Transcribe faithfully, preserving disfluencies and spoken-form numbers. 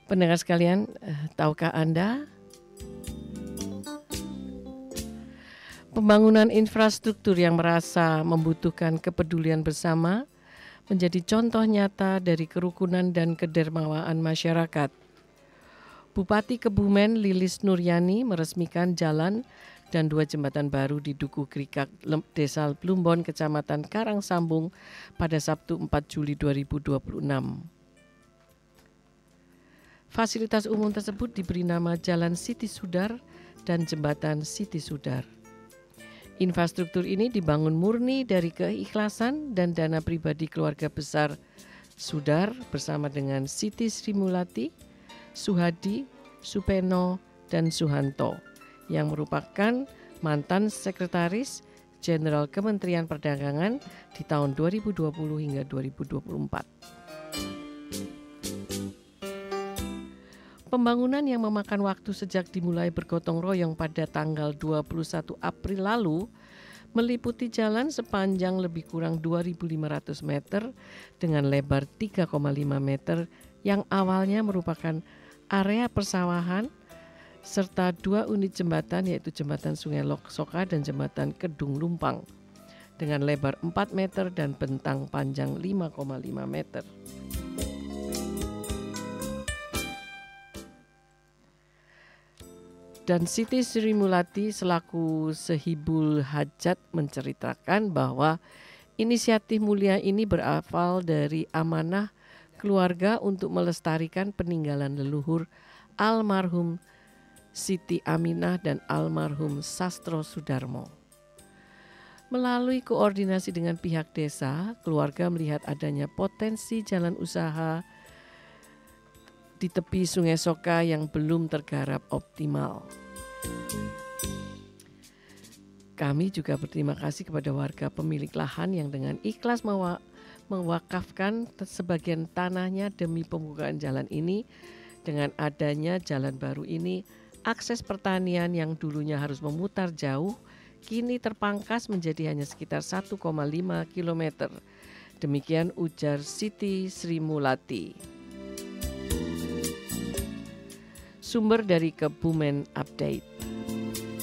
Pendengar sekalian, eh, tahukah Anda pembangunan infrastruktur yang merasa membutuhkan kepedulian bersama menjadi contoh nyata dari kerukunan dan kedermawaan masyarakat. Bupati Kebumen Lilis Nuryani meresmikan jalan dan dua jembatan baru di Duku Krikak, Desa Plumbon, Kecamatan Karangsambung pada Sabtu empat Juli dua ribu dua puluh enam. Fasilitas umum tersebut diberi nama Jalan Siti Sudar dan Jembatan Siti Sudar. Infrastruktur ini dibangun murni dari keikhlasan dan dana pribadi keluarga besar Sudar bersama dengan Siti Sri Mulati, Suhadi, Supeno, dan Suhanto yang merupakan mantan Sekretaris Jenderal Kementerian Perdagangan di tahun dua ribu dua puluh hingga dua ribu dua puluh empat. Pembangunan yang memakan waktu sejak dimulai bergotong royong pada tanggal dua puluh satu April lalu meliputi jalan sepanjang lebih kurang dua ribu lima ratus meter dengan lebar tiga koma lima meter yang awalnya merupakan area persawahan serta dua unit jembatan yaitu jembatan Sungai Loksoka dan jembatan Kedung Lumpang dengan lebar empat meter dan bentang panjang lima koma lima meter. Dan Siti Sri Mulati selaku Sehibul Hajat menceritakan bahwa inisiatif mulia ini berawal dari amanah keluarga untuk melestarikan peninggalan leluhur almarhum Siti Aminah dan almarhum Sastro Sudarmo. Melalui koordinasi dengan pihak desa, keluarga melihat adanya potensi jalan usaha di tepi Sungai Soka yang belum tergarap optimal. Kami juga berterima kasih kepada warga pemilik lahan yang dengan ikhlas mewa- mewakafkan sebagian tanahnya demi pembukaan jalan ini. Dengan adanya jalan baru ini, akses pertanian yang dulunya harus memutar jauh, kini terpangkas menjadi hanya sekitar satu koma lima kilometer. Demikian ujar Siti Sri Mulati. Sumber dari Kebumen Update.